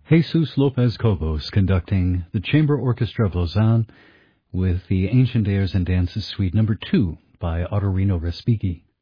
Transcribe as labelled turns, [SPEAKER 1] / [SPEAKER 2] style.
[SPEAKER 1] Jesus Lopez Cobos conducting the Chamber Orchestra of Lausanne with the Ancient Airs and Dances Suite No. 2 by Ottorino Respighi.